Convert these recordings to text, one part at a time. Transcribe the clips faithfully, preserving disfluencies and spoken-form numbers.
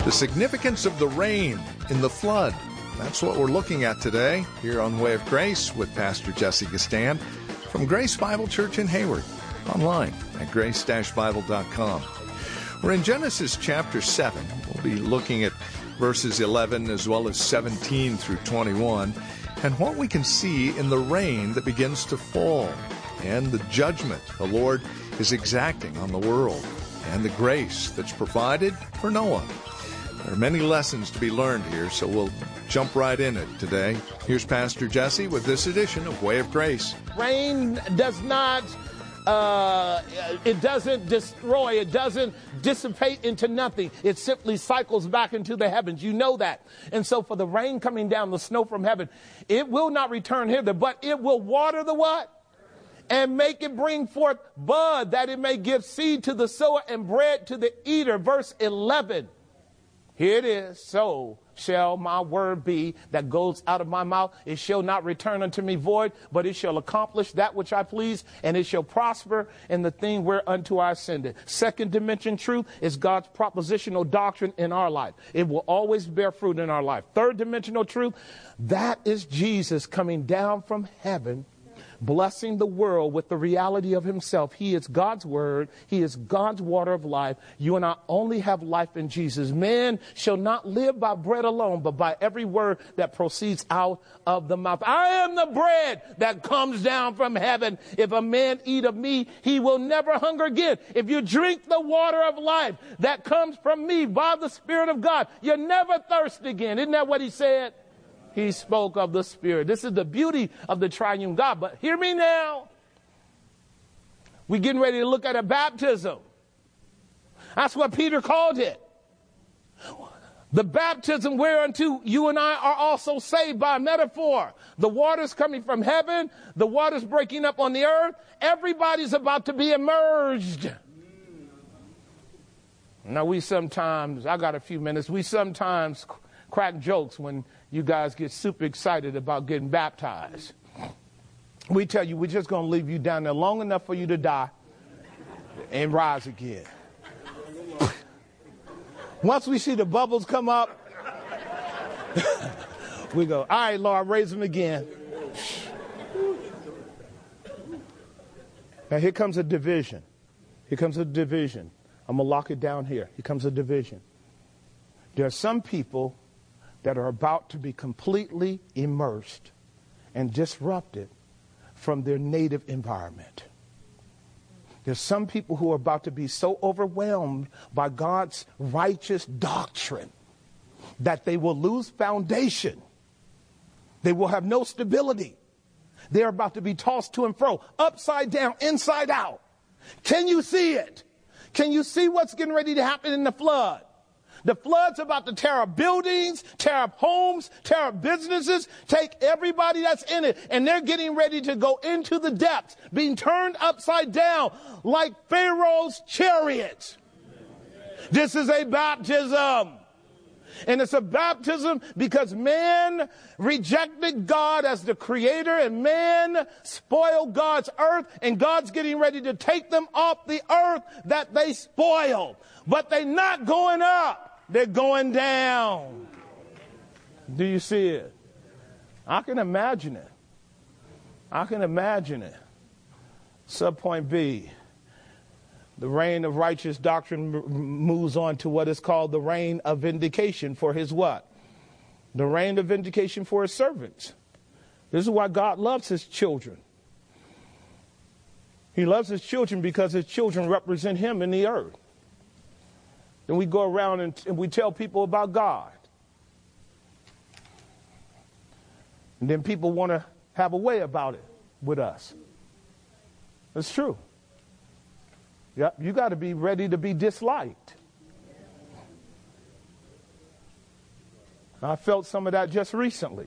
The significance of the rain in the flood. That's what we're looking at today here on Way of Grace with Pastor Jesse Gistand from Grace Bible Church in Hayward, online at grace dash bible dot com. We're in Genesis chapter seven. We'll be looking at verses eleven as well as seventeen through twenty-one, and what we can see in the rain that begins to fall, and the judgment the Lord is exacting on the world, and the grace that's provided for Noah. There are many lessons to be learned here, so we'll jump right in it today. Here's Pastor Jesse with this edition of Way of Grace. Rain does not, uh, it doesn't destroy, it doesn't dissipate into nothing. It simply cycles back into the heavens. You know that. And so for the rain coming down, the snow from heaven, it will not return hither, but it will water the what? And make it bring forth bud, that it may give seed to the sower and bread to the eater. Verse eleven. Here it is. So shall my word be that goes out of my mouth. It shall not return unto me void, but it shall accomplish that which I please, and it shall prosper in the thing whereunto I send it. Second dimension truth is God's propositional doctrine in our life. It will always bear fruit in our life. Third dimensional truth, that is Jesus coming down from heaven, blessing the world with the reality of himself. He is God's word. He is God's water of life. You and I only have life in Jesus. Man shall not live by bread alone, but by every word that proceeds out of the mouth. I am the bread that comes down from heaven. If a man eat of me, he will never hunger again. If you drink the water of life that comes from me by the Spirit of God, you'll never thirst again. Isn't that what he said? He spoke of the Spirit. This is the beauty of the triune God. But hear me now. We're getting ready to look at a baptism. That's what Peter called it. The baptism whereunto you and I are also saved by metaphor. The water's coming from heaven. The water's breaking up on the earth. Everybody's about to be immersed. Now we sometimes, I got a few minutes, we sometimes crack jokes when you guys get super excited about getting baptized. We tell you, we're just going to leave you down there long enough for you to die and rise again. Once we see the bubbles come up, we go, all right, Lord, raise them again. Now here comes a division. Here comes a division. I'm going to lock it down here. Here comes a division. There are some people that are about to be completely immersed and disrupted from their native environment. There's some people who are about to be so overwhelmed by God's righteous doctrine that they will lose foundation. They will have no stability. They're about to be tossed to and fro, upside down, inside out. Can you see it? Can you see what's getting ready to happen in the flood? The flood's about to tear up buildings, tear up homes, tear up businesses, take everybody that's in it, and they're getting ready to go into the depths, being turned upside down like Pharaoh's chariots. This is a baptism. And it's a baptism because man rejected God as the creator, and man spoiled God's earth, and God's getting ready to take them off the earth that they spoiled. But they're not going up. They're going down. Do you see it? I can imagine it. I can imagine it. Subpoint B. The reign of righteous doctrine moves on to what is called the reign of vindication for his what? The reign of vindication for his servants. This is why God loves his children. He loves his children because his children represent him in the earth. Then we go around and, and we tell people about God. And then people want to have a way about it with us. It's true. Yep, you got to be ready to be disliked. I felt some of that just recently.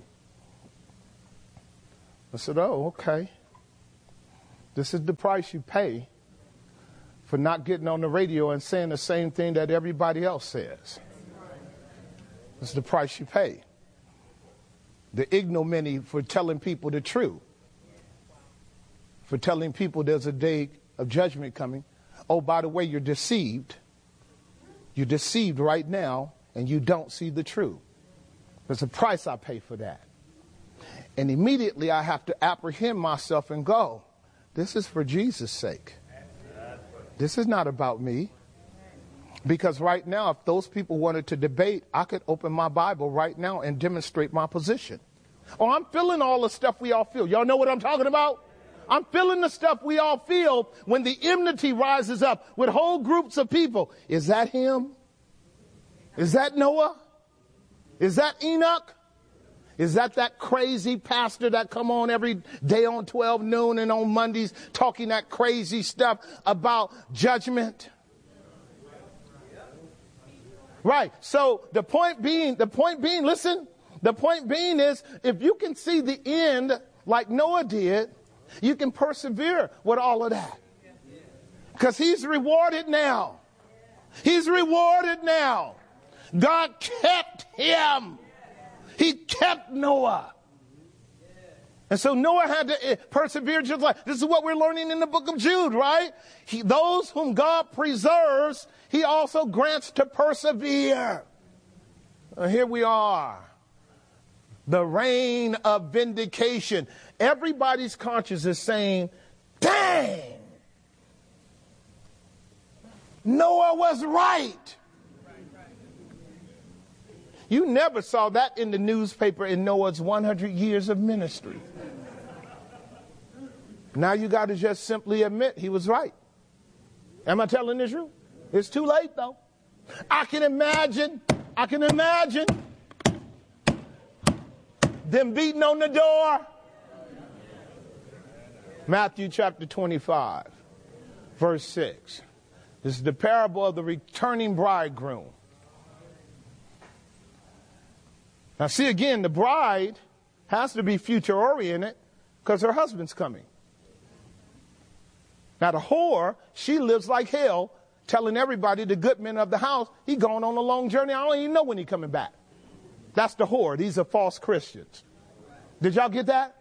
I said, oh, okay. This is the price you pay for not getting on the radio and saying the same thing that everybody else says. This is the price you pay. The ignominy for telling people the truth. For telling people there's a day of judgment coming. Oh, by the way, you're deceived. You're deceived right now, and you don't see the truth. There's a price I pay for that. And immediately I have to apprehend myself and go, this is for Jesus' sake. This is not about me. Because right now, if those people wanted to debate, I could open my Bible right now and demonstrate my position. Oh, I'm feeling all the stuff we all feel. Y'all know what I'm talking about? I'm feeling the stuff we all feel when the enmity rises up with whole groups of people. Is that him? Is that Noah? Is that Enoch? Is that that crazy pastor that come on every day on twelve noon and on Mondays talking that crazy stuff about judgment? Right. So the point being, the point being, listen, the point being is if you can see the end like Noah did, you can persevere with all of that. Because he's rewarded now. He's rewarded now. God kept him. He kept Noah. And so Noah had to persevere just like, this is what we're learning in the book of Jude, right? He, those whom God preserves, he also grants to persevere. Uh, here we are. The reign of vindication. Everybody's conscience is saying, dang, Noah was right. You never saw that in the newspaper in Noah's one hundred years of ministry. Now you got to just simply admit he was right. Am I telling the truth? It's too late, though. I can imagine, I can imagine them beating on the door. Matthew chapter twenty-five, verse six. This is the parable of the returning bridegroom. Now, see, again, the bride has to be future-oriented because her husband's coming. Now, the whore, she lives like hell, telling everybody, the good men of the house, he going on a long journey. I don't even know when he's coming back. That's the whore. These are false Christians. Did y'all get that?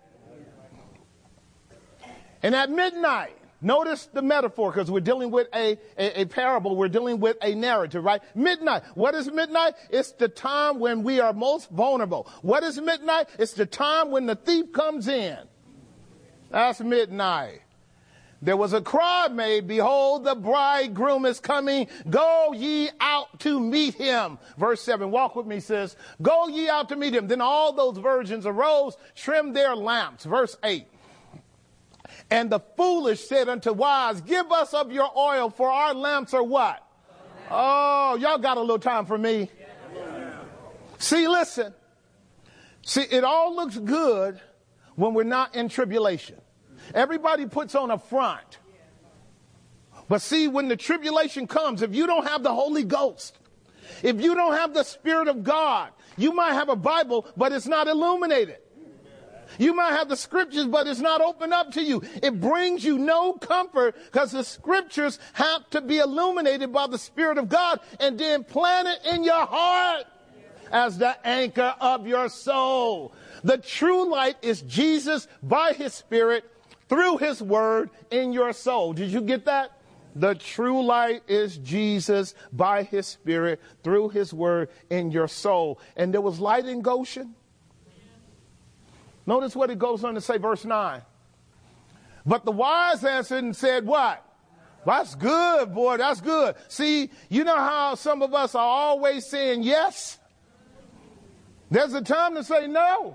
And at midnight, notice the metaphor because we're dealing with a, a, a parable. We're dealing with a narrative, right? Midnight. What is midnight? It's the time when we are most vulnerable. What is midnight? It's the time when the thief comes in. That's midnight. There was a cry made, behold, the bridegroom is coming. Go ye out to meet him. Verse seven, walk with me, sis. Go ye out to meet him. Then all those virgins arose, trimmed their lamps. Verse eight. And the foolish said unto wise, give us of your oil, for our lamps are what? Oh, y'all got a little time for me. See, listen. See, it all looks good when we're not in tribulation. Everybody puts on a front. But see, when the tribulation comes, if you don't have the Holy Ghost, if you don't have the Spirit of God, you might have a Bible, but it's not illuminated. You might have the scriptures, but it's not open up to you. It brings you no comfort because the scriptures have to be illuminated by the Spirit of God and then planted in your heart as the anchor of your soul. The true light is Jesus by his Spirit through his word in your soul. Did you get that? The true light is Jesus by his Spirit through his word in your soul. And there was light in Goshen. Notice what it goes on to say, verse nine. But the wise answered and said, what? That's good, boy, that's good. See, you know how some of us are always saying yes? There's a time to say no.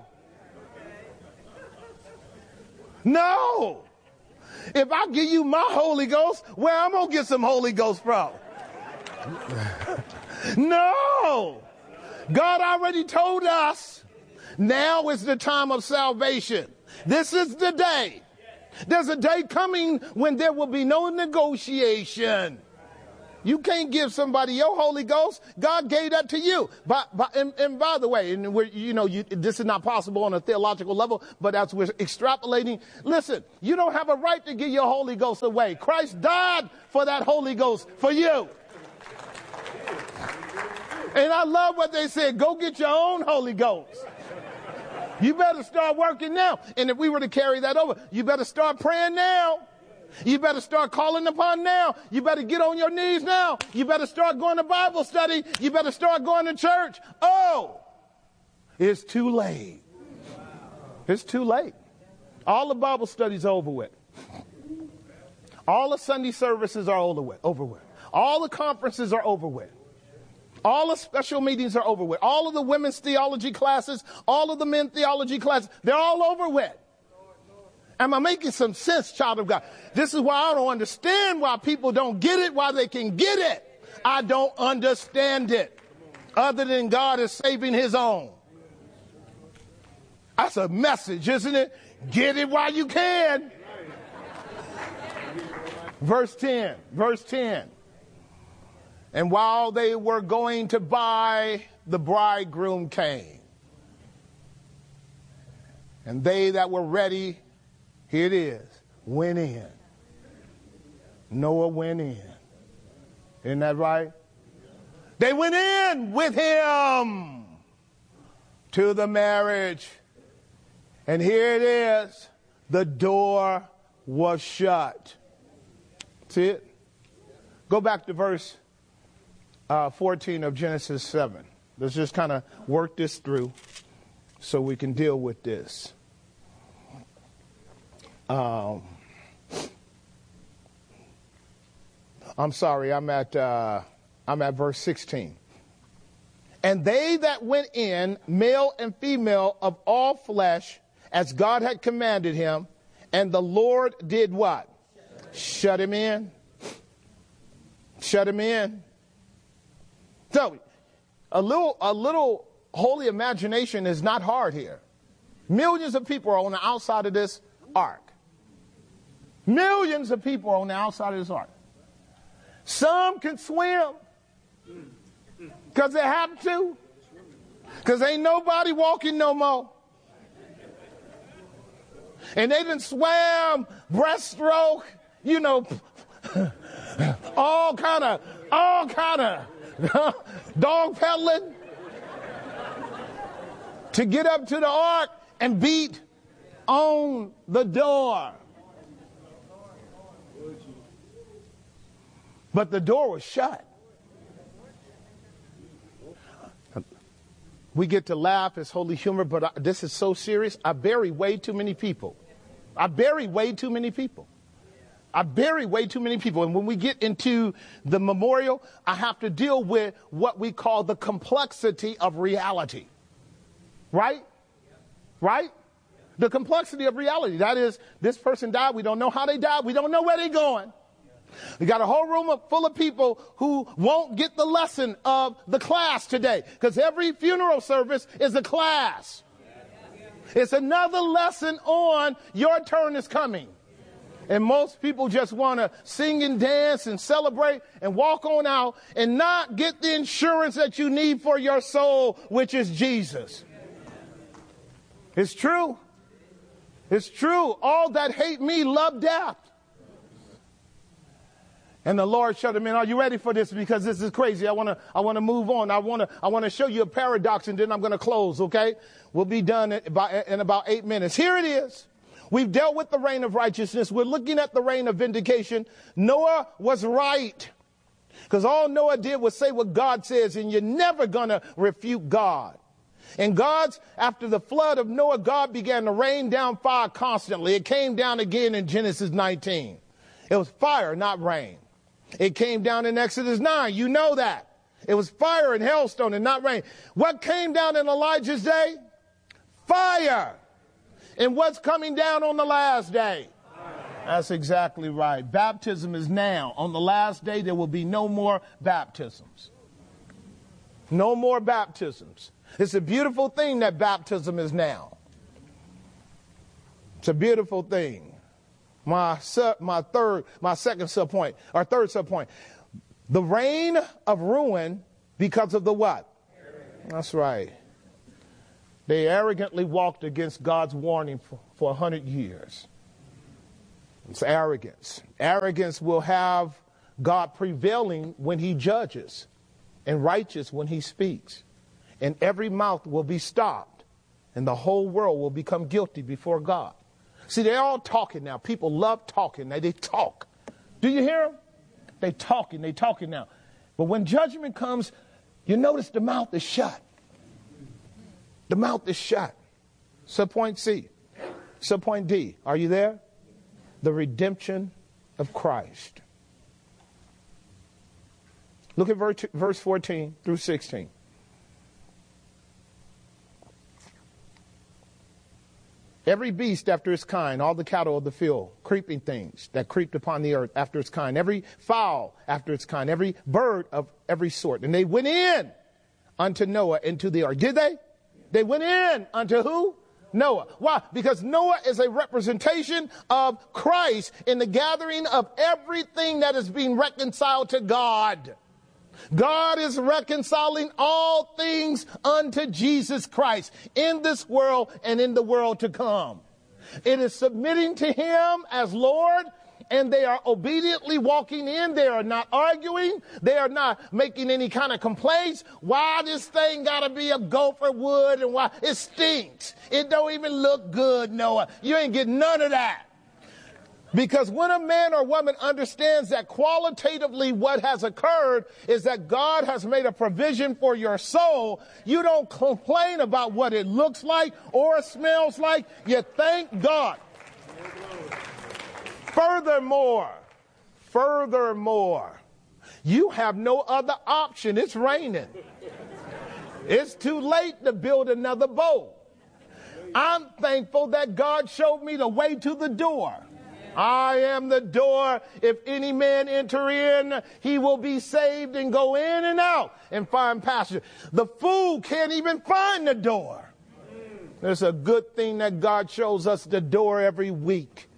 No. If I give you my Holy Ghost, where I'm going to get some Holy Ghost from? No. God already told us. Now is the time of salvation. This is the day. There's a day coming when there will be no negotiation. You can't give somebody your Holy Ghost. God gave that to you. But, but and, and by the way, and we're, you know, you, this is not possible on a theological level, but as we're extrapolating, listen, you don't have a right to give your Holy Ghost away. Christ died for that Holy Ghost for you. And I love what they said. Go get your own Holy Ghost. You better start working now. And if we were to carry that over, you better start praying now. You better start calling upon now. You better get on your knees now. You better start going to Bible study. You better start going to church. Oh, it's too late. It's too late. All the Bible studies are over with. All the Sunday services are over with. Over with. All the conferences are over with. All the special meetings are over with. All of the women's theology classes, all of the men theology classes, they're all over with. Am I making some sense, child of God? This is why I don't understand why people don't get it, why they can get it. I don't understand it. Other than God is saving his own. That's a message, isn't it? Get it while you can. Verse ten, verse ten. And while they were going to buy, the bridegroom came. And they that were ready, here it is, went in. Noah went in. Isn't that right? They went in with him to the marriage. And here it is. The door was shut. See it? Go back to verse uh, fourteen of Genesis seven. Let's just kind of work this through so we can deal with this. Um, I'm sorry, I'm at uh, I'm at verse sixteen. And they that went in, male and female of all flesh, as God had commanded him, and the Lord did what? Shut him in. Shut him in. So, a little, a little holy imagination is not hard here. Millions of people are on the outside of this ark. Millions of people are on the outside of this ark. Some can swim because they have to, because ain't nobody walking no more. And they done swam, breaststroke, you know, all kind of, all kind of dog pedaling to get up to the ark and beat on the door. But the door was shut. We get to laugh as holy humor, but I, this is so serious. I bury way too many people. I bury way too many people. I bury way too many people. And when we get into the memorial, I have to deal with what we call the complexity of reality. Right? Right? The complexity of reality. That is, this person died. We don't know how they died. We don't know where they're going. We got a whole room full of people who won't get the lesson of the class today, because every funeral service is a class. It's another lesson on your turn is coming. And most people just want to sing and dance and celebrate and walk on out and not get the insurance that you need for your soul, which is Jesus. It's true. It's true. All that hate me love death. And the Lord shut him in. Are you ready for this? Because this is crazy. I want to I want to move on. I want to I want to show you a paradox, and then I'm going to close, okay? We'll be done in about, in about eight minutes. Here it is. We've dealt with the reign of righteousness. We're looking at the reign of vindication. Noah was right, because all Noah did was say what God says, and you're never going to refute God. And God's, after the flood of Noah, God began to rain down fire constantly. It came down again in Genesis nineteen. It was fire, not rain. It came down in Exodus nine. You know that. It was fire and hailstone and not rain. What came down in Elijah's day? Fire. And what's coming down on the last day? Fire. That's exactly right. Baptism is now. On the last day, there will be no more baptisms. No more baptisms. It's a beautiful thing that baptism is now. It's a beautiful thing. My sub, my third, my second sub point, or third sub point, the reign of ruin because of the what? Arrogance. That's right. They arrogantly walked against God's warning for, for a hundred years. It's arrogance. Arrogance will have God prevailing when he judges, and righteous when he speaks. And every mouth will be stopped, and the whole world will become guilty before God. See, they're all talking now. People love talking. They, they talk. Do you hear them? They talking. They talking now. But when judgment comes, you notice the mouth is shut. The mouth is shut. Subpoint C. Subpoint D. Are you there? The redemption of Christ. Look at verse fourteen through sixteen. Every beast after its kind, all the cattle of the field, creeping things that creeped upon the earth after its kind, every fowl after its kind, every bird of every sort. And they went in unto Noah into the ark. Did they? They went in unto who? Noah. Why? Because Noah is a representation of Christ in the gathering of everything that is being reconciled to God. God is reconciling all things unto Jesus Christ in this world and in the world to come. It is submitting to him as Lord, and they are obediently walking in. They are not arguing. They are not making any kind of complaints. Why this thing got to be a gopher wood and why it stinks. It don't even look good, Noah. You ain't getting none of that. Because when a man or woman understands that qualitatively what has occurred is that God has made a provision for your soul, you don't complain about what it looks like or smells like. You thank God. Furthermore, furthermore, you have no other option. It's raining. It's too late to build another boat. I'm thankful that God showed me the way to the door. I am the door. If any man enter in, he will be saved and go in and out and find pasture. The fool can't even find the door. It's a good thing that God shows us the door every week.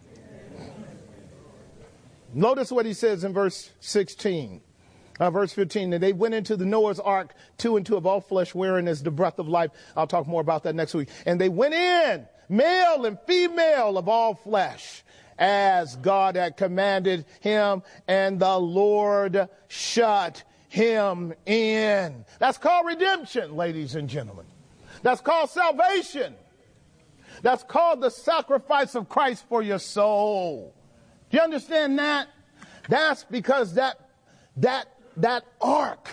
Notice what he says in verse sixteen. Uh, verse fifteen, and they went into the Noah's ark, two and two of all flesh, wherein is the breath of life. I'll talk more about that next week. And they went in, male and female of all flesh, as God had commanded him, and the Lord shut him in. That's called redemption, ladies and gentlemen. That's called salvation. That's called the sacrifice of Christ for your soul. Do you understand that? That's because that that that ark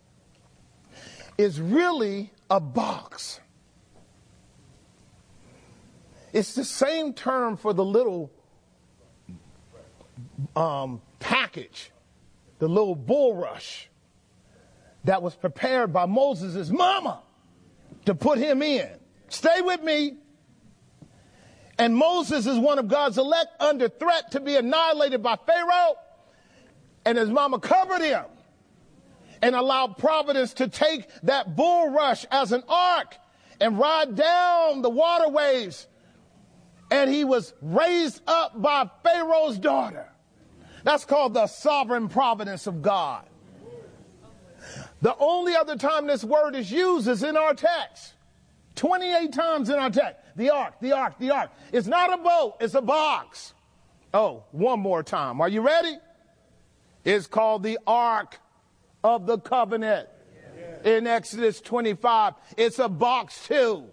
is really a box. It's the same term for the little um, package, the little bulrush that was prepared by Moses' mama to put him in. Stay with me. And Moses is one of God's elect under threat to be annihilated by Pharaoh. And his mama covered him and allowed Providence to take that bulrush as an ark and ride down the waterways. And he was raised up by Pharaoh's daughter. That's called the sovereign providence of God. The only other time this word is used is in our text. twenty-eight times in our text. The ark, the ark, the ark. It's not a boat, it's a box. Oh, one more time. Are you ready? It's called the Ark of the Covenant. In Exodus twenty-five, it's a box too.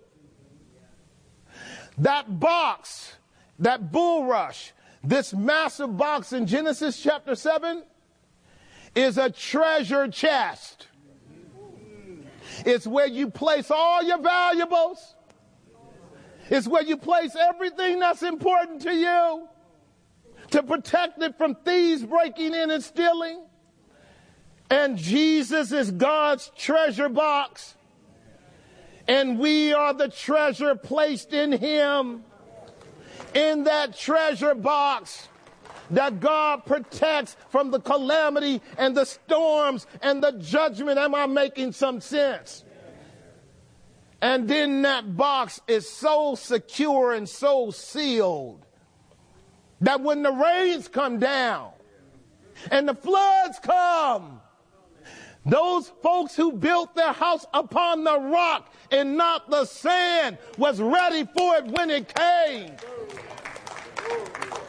That box, that bulrush, this massive box in Genesis chapter seven is a treasure chest. It's where you place all your valuables. It's where you place everything that's important to you to protect it from thieves breaking in and stealing. And Jesus is God's treasure box. And we are the treasure placed in him. In that treasure box that God protects from the calamity and the storms and the judgment. Am I making some sense? And then that box is so secure and so sealed that when the rains come down and the floods come, those folks who built their house upon the rock and not the sand was ready for it when it came.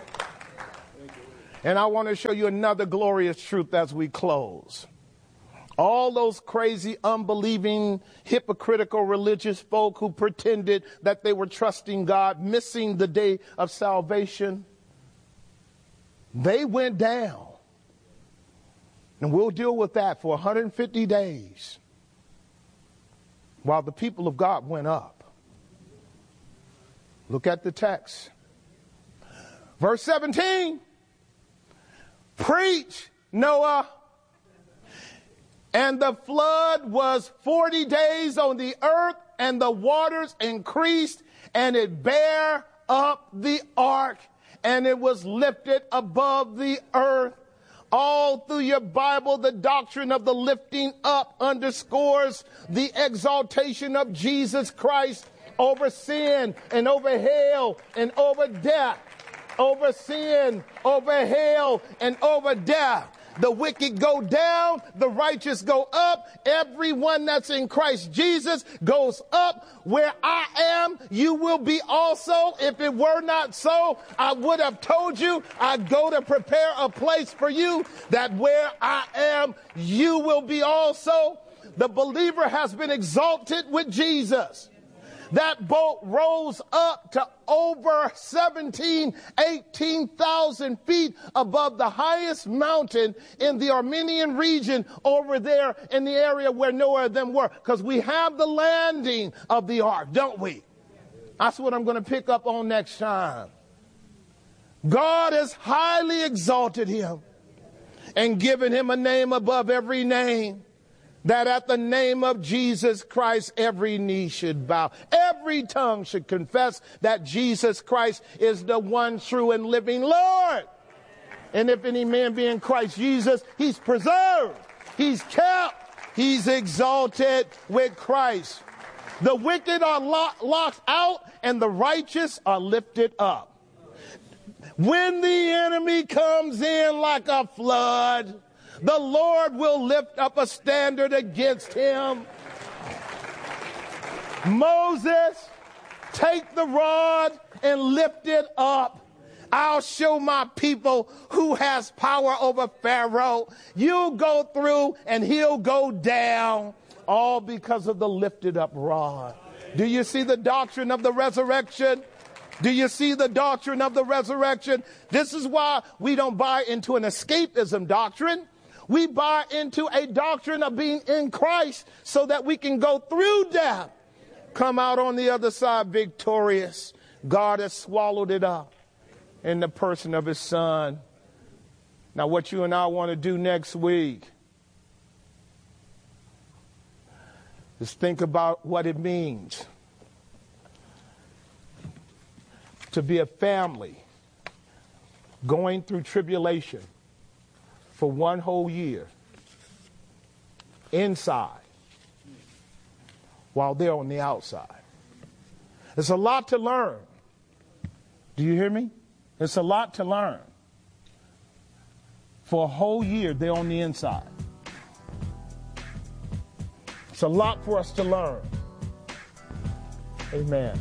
And I want to show you another glorious truth as we close. All those crazy, unbelieving, hypocritical religious folk who pretended that they were trusting God, missing the day of salvation, they went down. And we'll deal with that for one hundred fifty days while the people of God went up. Look at the text. Verse seventeen. Preach, Noah. And the flood was forty days on the earth, and the waters increased, and it bare up the ark, and it was lifted above the earth. All through your Bible, the doctrine of the lifting up underscores the exaltation of Jesus Christ over sin and over hell and over death. Over sin, over hell, and over death. The wicked go down, the righteous go up. Everyone that's in Christ Jesus goes up. Where I am, you will be also. If it were not so, I would have told you I'd go to prepare a place for you, that where I am, you will be also. The believer has been exalted with Jesus. That boat rose up to over seventeen, eighteen thousand feet above the highest mountain in the Armenian region over there in the area where Noah and them were. Because we have the landing of the ark, don't we? That's what I'm going to pick up on next time. God has highly exalted him and given him a name above every name, that at the name of Jesus Christ, every knee should bow. Every tongue should confess that Jesus Christ is the one true and living Lord. And if any man be in Christ Jesus, he's preserved, he's kept, he's exalted with Christ. The wicked are lo- locked out, and the righteous are lifted up. When the enemy comes in like a flood, the Lord will lift up a standard against him. Moses, take the rod and lift it up. I'll show my people who has power over Pharaoh. You go through and he'll go down, all because of the lifted up rod. Do you see the doctrine of the resurrection? Do you see the doctrine of the resurrection? This is why we don't buy into an escapism doctrine. We buy into a doctrine of being in Christ so that we can go through death, come out on the other side victorious. God has swallowed it up in the person of his Son. Now, what you and I want to do next week is think about what it means to be a family going through tribulation for one whole year inside while they're on the outside. It's a lot to learn. Do you hear me? It's a lot to learn. For a whole year, they're on the inside. It's a lot for us to learn. Amen.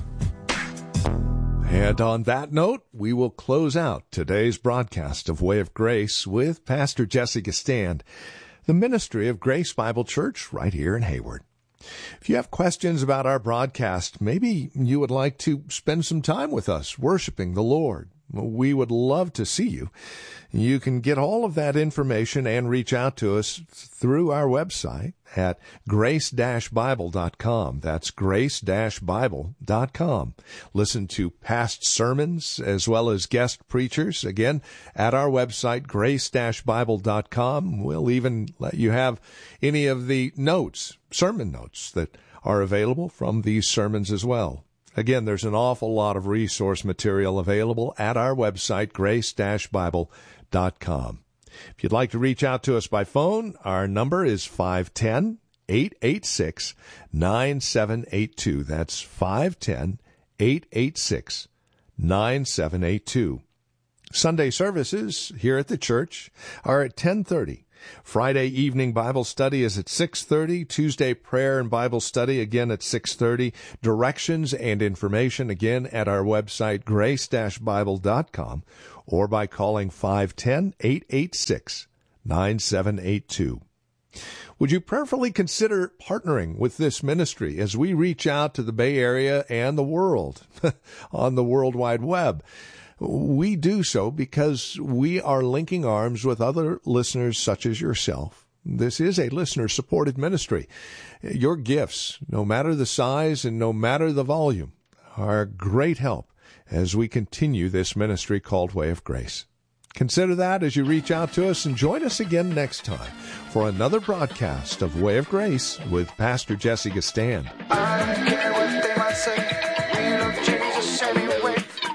And on that note, we will close out today's broadcast of Way of Grace with Pastor Jesse Gistand, the ministry of Grace Bible Church right here in Hayward. If you have questions about our broadcast, maybe you would like to spend some time with us worshiping the Lord, we would love to see you. You can get all of that information and reach out to us through our website at grace dash bible dot com. That's grace dash bible dot com. Listen to past sermons as well as guest preachers, again, at our website, grace dash bible dot com. We'll even let you have any of the notes, sermon notes, that are available from these sermons as well. Again, there's an awful lot of resource material available at our website, grace dash bible dot com. If you'd like to reach out to us by phone, our number is five one zero, eight eight six, nine seven eight two. That's five one zero, eight eight six, nine seven eight two. Sunday services here at the church are at ten thirty. Friday evening Bible study is at six thirty. Tuesday prayer and Bible study again at six thirty. Directions and information again at our website, grace dash bible dot com, or by calling five one zero, eight eight six, nine seven eight two. Would you prayerfully consider partnering with this ministry as we reach out to the Bay Area and the world on the World Wide Web? We do so because we are linking arms with other listeners such as yourself. This is a listener-supported ministry. Your gifts, no matter the size and no matter the volume, are a great help as we continue this ministry called Way of Grace. Consider that as you reach out to us, and join us again next time for another broadcast of Way of Grace with Pastor Jesse Gistand. I don't care what they might say, we love Jesus anyway.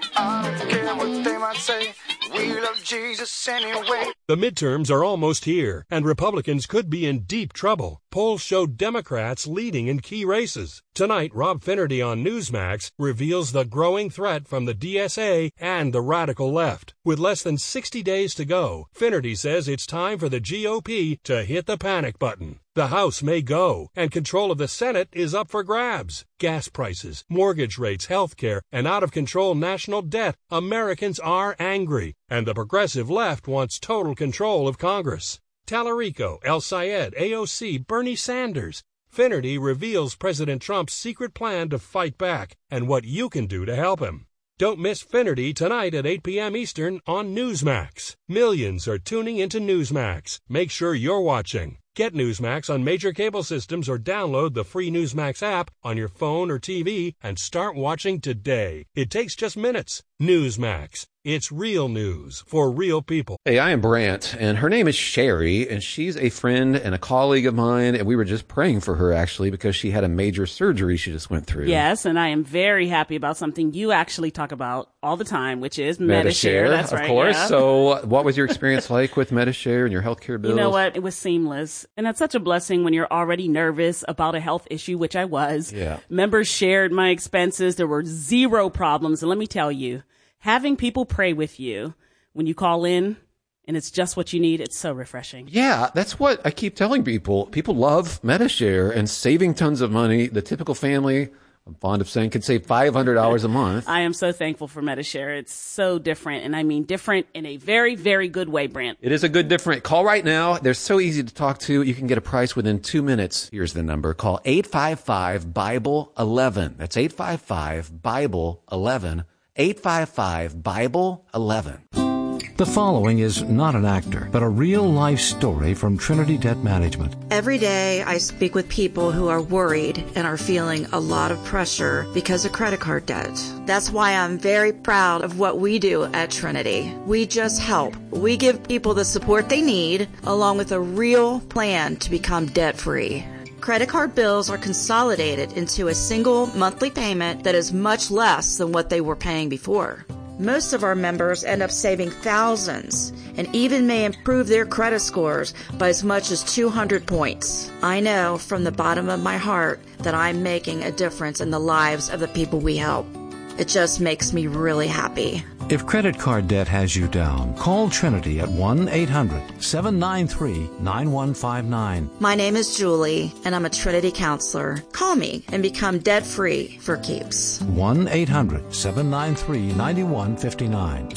I don't care what they might say, we love Jesus anyway. The midterms are almost here, and Republicans could be in deep trouble. Polls show Democrats leading in key races. Tonight, Rob Finnerty on Newsmax reveals the growing threat from the D S A and the radical left. With less than sixty days to go, Finnerty says it's time for the G O P to hit the panic button. The House may go, and control of the Senate is up for grabs. Gas prices, mortgage rates, health care, and out-of-control national debt. Americans are angry, and the progressive left wants total control of Congress. Tallarico, El Sayed, A O C, Bernie Sanders. Finnerty reveals President Trump's secret plan to fight back and what you can do to help him. Don't miss Finnerty tonight at eight p.m. Eastern on Newsmax. Millions are tuning into Newsmax. Make sure you're watching. Get Newsmax on major cable systems or download the free Newsmax app on your phone or T V and start watching today. It takes just minutes. Newsmax. It's real news for real people. Hey, I am Brant, and her name is Sherry, and she's a friend and a colleague of mine, and we were just praying for her, actually, because she had a major surgery she just went through. Yes, and I am very happy about something you actually talk about all the time, which is Medi-Share. That's of right, course. yeah. So what was your experience like with Medi-Share and your healthcare bills? You know what? It was seamless. And that's such a blessing when you're already nervous about a health issue, which I was. Yeah. Members shared my expenses. There were zero problems. And let me tell you, having people pray with you when you call in and it's just what you need, it's so refreshing. Yeah, that's what I keep telling people. People love Medi-Share and saving tons of money. The typical family, I'm fond of saying, can save five hundred dollars a month. I am so thankful for Medi-Share. It's so different, and I mean different in a very, very good way, Brent. It is a good different. Call right now. They're so easy to talk to. You can get a price within two minutes. Here's the number. Call eight five five, Bible eleven. That's eight five five, Bible eleven. eight five five, Bible eleven. The following is not an actor, but a real-life story from Trinity Debt Management. Every day I speak with people who are worried and are feeling a lot of pressure because of credit card debt. That's why I'm very proud of what we do at Trinity. We just help. We give people the support they need, along with a real plan to become debt-free. Credit card bills are consolidated into a single monthly payment that is much less than what they were paying before. Most of our members end up saving thousands and even may improve their credit scores by as much as two hundred points. I know from the bottom of my heart that I'm making a difference in the lives of the people we help. It just makes me really happy. If credit card debt has you down, call Trinity at one eight hundred, seven nine three, nine one five nine. My name is Julie, and I'm a Trinity counselor. Call me and become debt-free for keeps. one eight hundred, seven nine three, nine one five nine.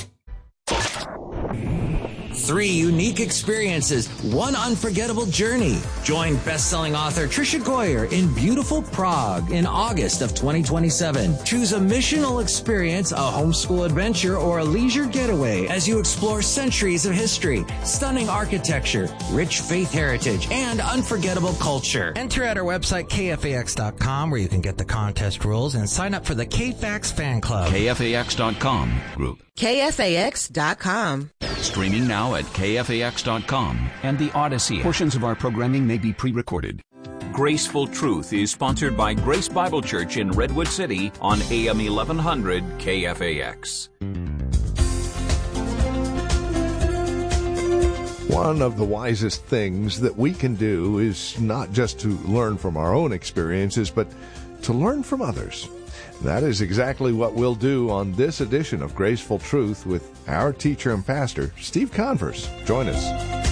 Three unique experiences, one unforgettable journey. Join best-selling author Tricia Goyer in beautiful Prague in August of twenty twenty-seven. Choose a missional experience, a homeschool adventure, or a leisure getaway as you explore centuries of history, stunning architecture, rich faith heritage, and unforgettable culture. Enter at our website, K F A X dot com, where you can get the contest rules and sign up for the K F A X fan club. K F A X dot com group. K F A X dot com. Streaming now at K F A X dot com and the Odyssey. Portions of our programming may be pre-recorded. Graceful Truth is sponsored by Grace Bible Church in Redwood City on A M eleven hundred K F A X. One of the wisest things that we can do is not just to learn from our own experiences, but to learn from others. That is exactly what we'll do on this edition of Graceful Truth with our teacher and pastor, Steve Converse. Join us.